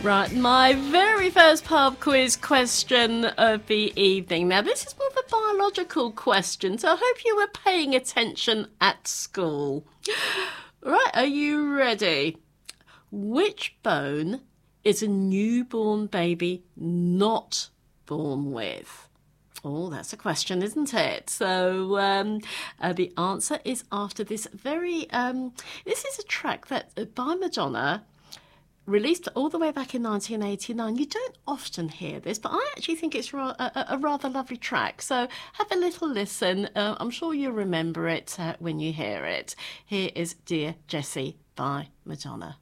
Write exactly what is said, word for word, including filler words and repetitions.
Right, my very first pub quiz question of the evening. Now, this is more of a biological question, so I hope you were paying attention at school. Right, are you ready? Which bone is a newborn baby not born with? Oh, that's a question, isn't it? So um, uh, the answer is after this very... Um, this is a track that uh, by Madonna, released all the way back in nineteen eighty-nine. You don't often hear this, but I actually think it's ra- a, a rather lovely track. So have a little listen. Uh, I'm sure you'll remember it uh, when you hear it. Here is Dear Jessie by Madonna.